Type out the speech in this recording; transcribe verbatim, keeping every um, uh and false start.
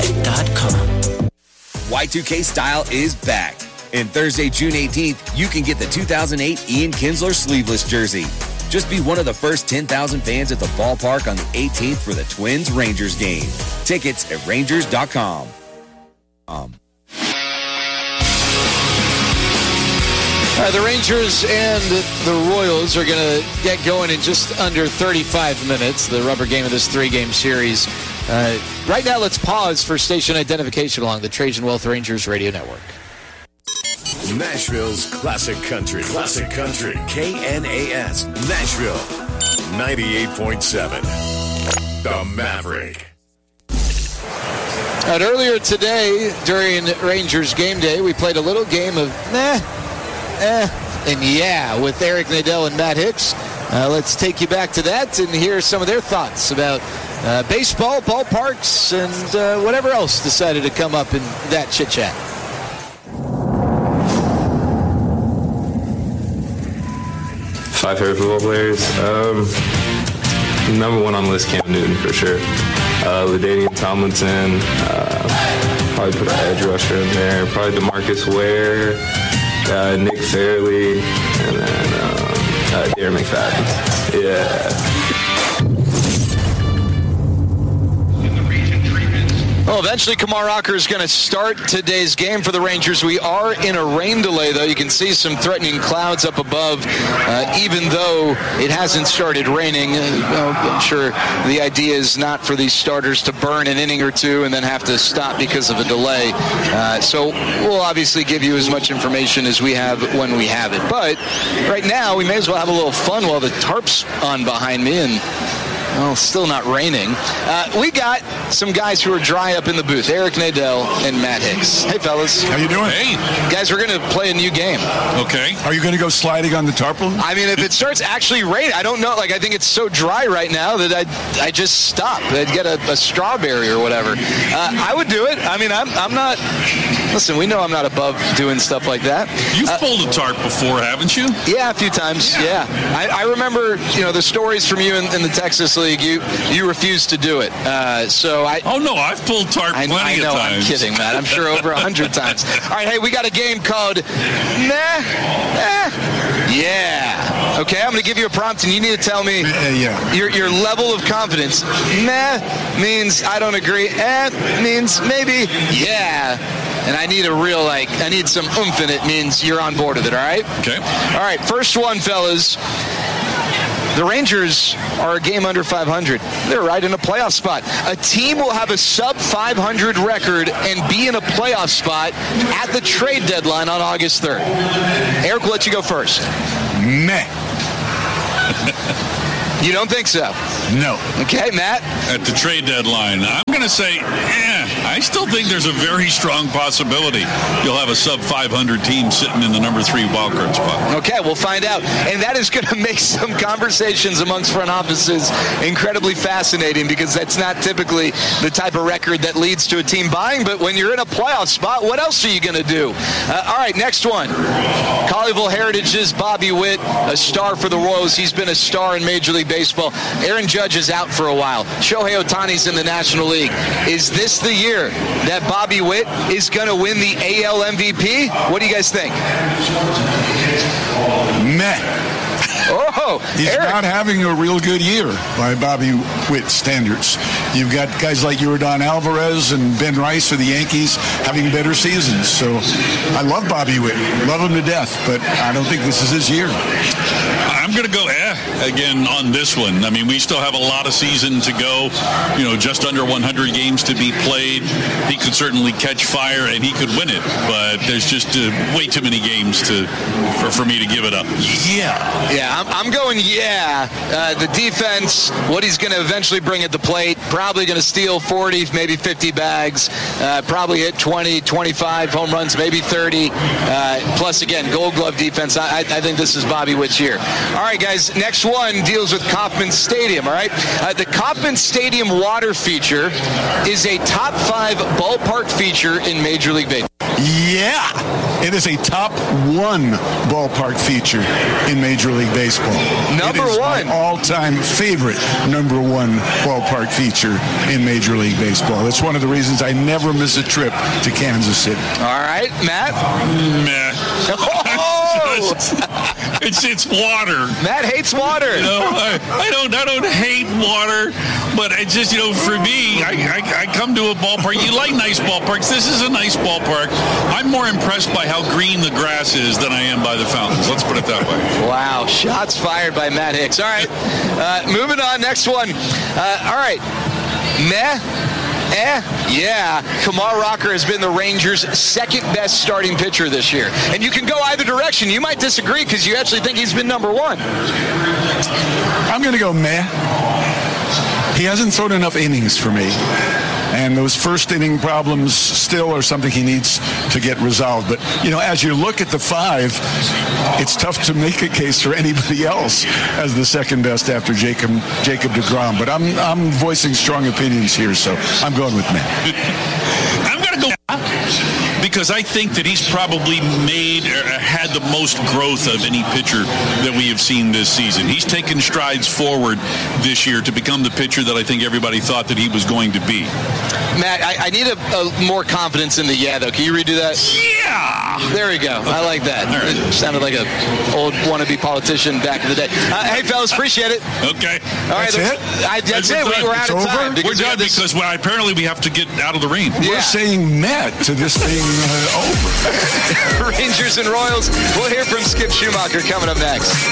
dot com. Y two K Style is back. And Thursday, June eighteenth, you can get the two thousand eight Ian Kinsler sleeveless jersey. Just be one of the first ten thousand fans at the ballpark on the eighteenth for the Twins-Rangers game. Tickets at rangers dot com. Um. All right, the Rangers and the Royals are going to get going in just under thirty-five minutes, the rubber game of this three-game series. Uh, right now, let's pause for station identification along the Trajan Wealth Rangers Radio Network. Nashville's classic country. Classic country. K N A S. Nashville. ninety-eight point seven. The Maverick. And earlier today, during Rangers game day, we played a little game of meh, eh, and yeah with Eric Nadel and Matt Hicks. Uh, let's take you back to that and hear some of their thoughts about uh, baseball, ballparks, and uh, whatever else decided to come up in that chit-chat. Five favorite football players. Um, number one on the list, Cam Newton, for sure. Uh, LaDainian Tomlinson. Uh, probably put an edge rusher in there. Probably DeMarcus Ware. Uh, Nick Fairley. And then um, uh, Darren McFadden. Yeah. Well, eventually Kamar Rocker is going to start today's game for the Rangers. We are in a rain delay, though. You can see some threatening clouds up above, uh, even though it hasn't started raining. Uh, I'm sure the idea is not for these starters to burn an inning or two and then have to stop because of a delay. Uh, so we'll obviously give you as much information as we have when we have it. But right now, we may as well have a little fun while the tarp's on behind me and... well, still not raining. Uh, we got some guys who are dry up in the booth. Eric Nadel and Matt Hicks. Hey, fellas. How you doing? Hey. Guys, we're going to play a new game. Okay. Are you going to go sliding on the tarpaulin? I mean, if it starts actually raining, I don't know. Like, I think it's so dry right now that I I just stop. I'd get a, a strawberry or whatever. Uh, I would do it. I mean, I'm I'm not... Listen, we know I'm not above doing stuff like that. You've uh, pulled a tarp before, haven't you? Yeah, a few times. Yeah. I, I remember, you know, the stories from you in, in the Texas League. You you refused to do it. Uh, so I. Oh no, I've pulled tarp I, plenty I know, of times. I'm kidding, Matt. I'm sure over a hundred times. All right, hey, we got a game called Nah, eh, Yeah. Okay, I'm going to give you a prompt, and you need to tell me uh, yeah. your your level of confidence. Nah means I don't agree. Eh means maybe. Yeah. And I need a real, like, I need some oomph in it, means you're on board with it, all right? Okay. All right, first one, fellas. The Rangers are a game under five hundred. They're right in a playoff spot. A team will have a sub five hundred record and be in a playoff spot at the trade deadline on August third. Eric, we'll let you go first. Meh. You don't think so? No. Okay, Matt? At the trade deadline, I'm going to say, eh, I still think there's a very strong possibility you'll have a sub five hundred team sitting in the number three wildcard spot. Okay, we'll find out. And that is going to make some conversations amongst front offices incredibly fascinating, because that's not typically the type of record that leads to a team buying. But when you're in a playoff spot, what else are you going to do? Uh, all right, next one. Colleyville Heritage's Bobby Witt, a star for the Royals. He's been a star in Major League Baseball. Aaron Judge is out for a while. Shohei Ohtani's in the National League. Is this the year that Bobby Witt is going to win the A L M V P? What do you guys think? Meh. Oh, He's Eric. not having a real good year by Bobby Witt standards. You've got guys like Yordan Alvarez and Ben Rice for the Yankees having better seasons. So I love Bobby Witt. Love him to death, but I don't think this is his year. I'm going to go eh again on this one. I mean, we still have a lot of season to go, you know, just under one hundred games to be played. He could certainly catch fire and he could win it, but there's just uh, way too many games to for, for me to give it up. Yeah. Yeah, I'm, I'm going yeah. Uh, the defense, what he's going to eventually bring at the plate, probably going to steal forty, maybe fifty bags, uh, probably hit twenty, twenty-five home runs, maybe thirty. Uh, plus, again, Gold Glove defense. I, I think this is Bobby Witt's year. All right, guys, next one deals with Kauffman Stadium, all right? Uh, the Kauffman Stadium water feature is a top five ballpark feature in Major League Baseball. Yeah. It is a top one ballpark feature in Major League Baseball. Number it is one. My all-time favorite number one ballpark feature in Major League Baseball. It's one of the reasons I never miss a trip to Kansas City. All right, Matt? Meh. Oh! it's it's water. Matt hates water. You know, I, I don't I don't hate water, but it's just, you know, for me, I, I, I come to a ballpark. You like nice ballparks. This is a nice ballpark. I'm more impressed by how green the grass is than I am by the fountains. Let's put it that way. Wow, shots fired by Matt Hicks. All right, uh, moving on. Next one. Uh, all right, meh. Eh, yeah. Kumar Rocker has been the Rangers' second best starting pitcher this year. And you can go either direction. You might disagree because you actually think he's been number one. I'm going to go meh. He hasn't thrown enough innings for me. And those first inning problems still are something he needs to get resolved. But, you know, as you look at the five, it's tough to make a case for anybody else as the second best after Jacob Jacob deGrom. But I'm I'm voicing strong opinions here, so I'm going with Matt. I'm going to go because I think that he's probably made or had the most growth of any pitcher that we have seen this season. He's taken strides forward this year to become the pitcher that I think everybody thought that he was going to be. Matt, I, I need a, a more confidence in the yeah, though. Can you redo that? Yeah! There we go. I like that. Right. It sounded like a old wannabe politician back in the day. Uh, hey, fellas, appreciate it. Okay. All right, That's it? I, that's, That's it. We, we're out It's of time. over? We're done this- because well, apparently we have to get out of the rain. Yeah. We're saying Matt to this thing uh, over. Rangers and Royals. We'll hear from Skip Schumacher coming up next.